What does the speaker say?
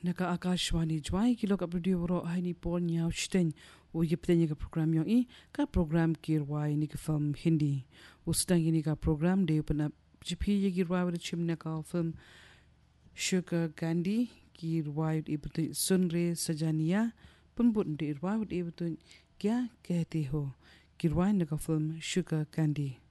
Naka Akashwani Jwai Kilo ka video ro haini pon nyau shten o yiptenya ka program yang ka program kirwai ni ka film Hindi ustang ini ka program de upana GP yigirwai wa chimna ka film Sugar Candy kirwai ibtu sunre sajaniya punbut de irwai ibtu kya kehte ho kirwai na ka film Sugar Candy